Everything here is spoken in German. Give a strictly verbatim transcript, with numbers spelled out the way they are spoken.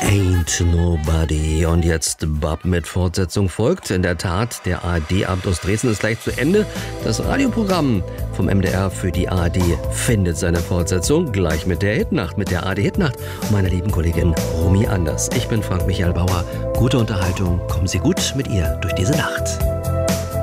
Ain't Nobody. Und jetzt Bab mit Fortsetzung folgt. In der Tat, der A R D-Abend aus Dresden ist gleich zu Ende. Das Radioprogramm vom M D R für die A R D findet seine Fortsetzung gleich mit der Hitnacht, mit der A R D-Hitnacht und meiner lieben Kollegin Romy Anders. Ich bin Frank Michael Bauer. Gute Unterhaltung. Kommen Sie gut mit ihr durch diese Nacht.